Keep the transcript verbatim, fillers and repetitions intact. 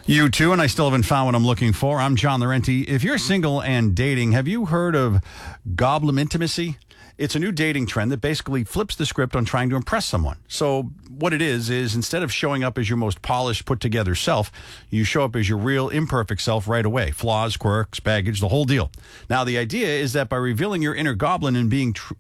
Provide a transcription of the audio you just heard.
You too, and I still haven't found what I'm looking for. I'm John Laurenti. If you're single and dating, have you heard of goblin intimacy? It's a new dating trend that basically flips the script on trying to impress someone. So what it is, is instead of showing up as your most polished, put-together self, you show up as your real, imperfect self right away. Flaws, quirks, baggage, the whole deal. Now, the idea is that by revealing your inner goblin and being tr-